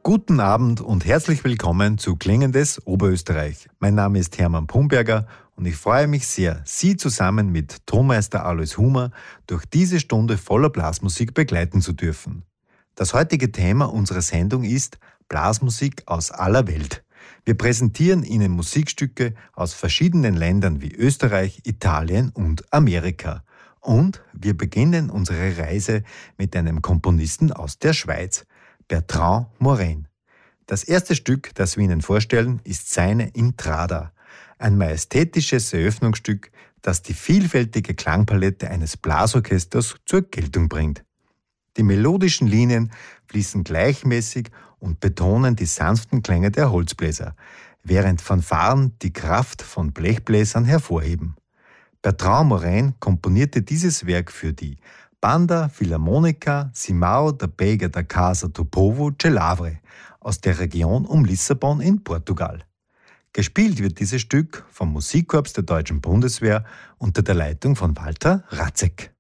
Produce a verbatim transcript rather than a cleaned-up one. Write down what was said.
Guten Abend und herzlich willkommen zu Klingendes Oberösterreich. Mein Name ist Hermann Pumberger und ich freue mich sehr, Sie zusammen mit Tonmeister Alois Humer durch diese Stunde voller Blasmusik begleiten zu dürfen. Das heutige Thema unserer Sendung ist Blasmusik aus aller Welt. Wir präsentieren Ihnen Musikstücke aus verschiedenen Ländern wie Österreich, Italien und Amerika. Und wir beginnen unsere Reise mit einem Komponisten aus der Schweiz, Bertrand Morin. Das erste Stück, das wir Ihnen vorstellen, ist seine Intrada, ein majestätisches Eröffnungsstück, das die vielfältige Klangpalette eines Blasorchesters zur Geltung bringt. Die melodischen Linien fließen gleichmäßig und betonen die sanften Klänge der Holzbläser, während Fanfaren die Kraft von Blechbläsern hervorheben. Bertrand Morin komponierte dieses Werk für die Banda Filarmonica Simão da Bega da Casa do Povo de Lavre aus der Region um Lissabon in Portugal. Gespielt wird dieses Stück vom Musikkorps der Deutschen Bundeswehr unter der Leitung von Walter Ratzek.